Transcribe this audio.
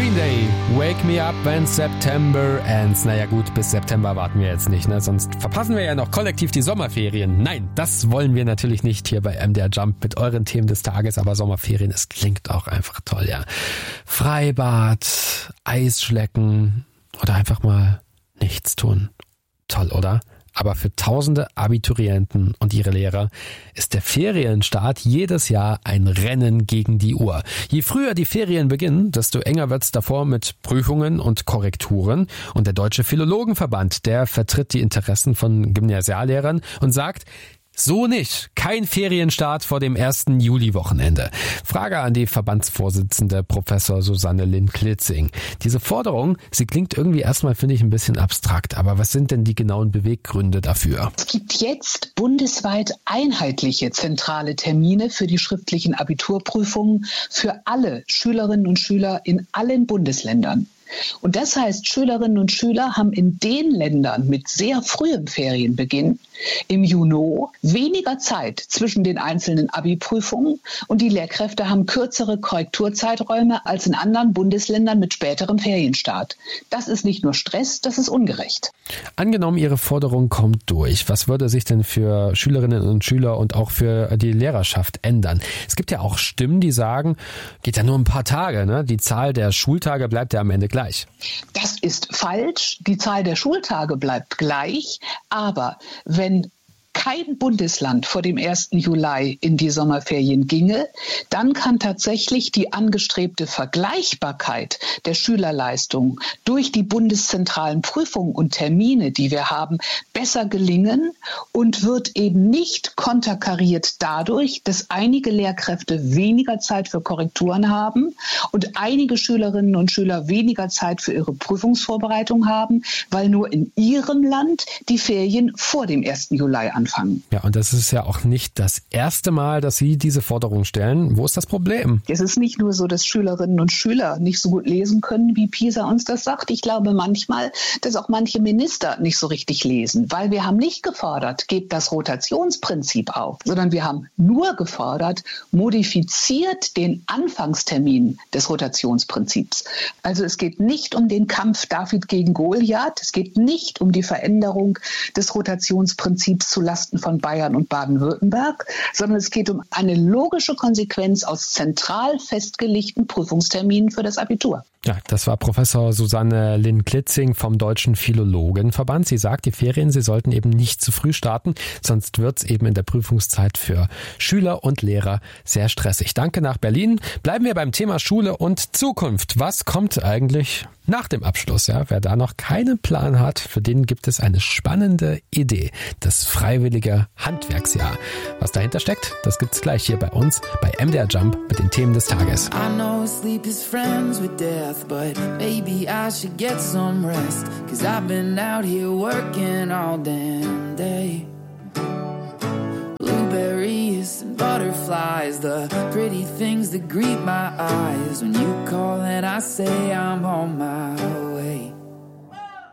Green Day, Wake Me Up When September Ends. Naja gut, bis September warten wir jetzt nicht, ne? Sonst verpassen wir ja noch kollektiv die Sommerferien. Nein, das wollen wir natürlich nicht hier bei MDR Jump mit euren Themen des Tages, aber Sommerferien, es klingt auch einfach toll, ja. Freibad, Eisschlecken oder einfach mal nichts tun. Toll, oder? Aber für tausende Abiturienten und ihre Lehrer ist der Ferienstart jedes Jahr ein Rennen gegen die Uhr. Je früher die Ferien beginnen, desto enger wird's davor mit Prüfungen und Korrekturen. Und der Deutsche Philologenverband, der vertritt die Interessen von Gymnasiallehrern und sagt, so nicht. Kein Ferienstart vor dem 1. Juli-Wochenende. Frage an die Verbandsvorsitzende Professor Susanne Lind-Klitzing. Diese Forderung, sie klingt irgendwie erstmal, finde ich, ein bisschen abstrakt. Aber was sind denn die genauen Beweggründe dafür? Es gibt jetzt bundesweit einheitliche zentrale Termine für die schriftlichen Abiturprüfungen für alle Schülerinnen und Schüler in allen Bundesländern. Und das heißt, Schülerinnen und Schüler haben in den Ländern mit sehr frühem Ferienbeginn im Juni weniger Zeit zwischen den einzelnen Abi-Prüfungen und die Lehrkräfte haben kürzere Korrekturzeiträume als in anderen Bundesländern mit späterem Ferienstart. Das ist nicht nur Stress, das ist ungerecht. Angenommen, Ihre Forderung kommt durch. Was würde sich denn für Schülerinnen und Schüler und auch für die Lehrerschaft ändern? Es gibt ja auch Stimmen, die sagen, geht ja nur ein paar Tage, ne? Die Zahl der Schultage bleibt ja am Ende gleich. Das ist falsch. Die Zahl der Schultage bleibt gleich. Aber wenn kein Bundesland vor dem 1. Juli in die Sommerferien ginge, dann kann tatsächlich die angestrebte Vergleichbarkeit der Schülerleistung durch die bundeszentralen Prüfungen und Termine, die wir haben, besser gelingen und wird eben nicht konterkariert dadurch, dass einige Lehrkräfte weniger Zeit für Korrekturen haben und einige Schülerinnen und Schüler weniger Zeit für ihre Prüfungsvorbereitung haben, weil nur in ihrem Land die Ferien vor dem 1. Juli anfangen. Ja, und das ist ja auch nicht das erste Mal, dass Sie diese Forderung stellen. Wo ist das Problem? Es ist nicht nur so, dass Schülerinnen und Schüler nicht so gut lesen können, wie PISA uns das sagt. Ich glaube manchmal, dass auch manche Minister nicht so richtig lesen, weil wir haben nicht gefordert, gebt das Rotationsprinzip auf, sondern wir haben nur gefordert, modifiziert den Anfangstermin des Rotationsprinzips. Also es geht nicht um den Kampf David gegen Goliath, es geht nicht um die Veränderung des Rotationsprinzips zulasten von Bayern und Baden-Württemberg, sondern es geht um eine logische Konsequenz aus zentral festgelegten Prüfungsterminen für das Abitur. Ja, das war Professor Susanne Lind-Klitzing vom Deutschen Philologenverband. Sie sagt, die Ferien, sie sollten eben nicht zu früh starten, sonst wird's eben in der Prüfungszeit für Schüler und Lehrer sehr stressig. Danke nach Berlin. Bleiben wir beim Thema Schule und Zukunft. Was kommt eigentlich nach dem Abschluss? Ja, wer da noch keinen Plan hat, für den gibt es eine spannende Idee. Das freiwillige Handwerksjahr. Was dahinter steckt, das gibt's gleich hier bei uns bei MDR Jump mit den Themen des Tages. I know sleep is friends with death, but maybe I should get some rest, 'cause I've been out here working all damn day. Blueberries and butterflies, the pretty things that greet my eyes when you call and I say I'm on my way.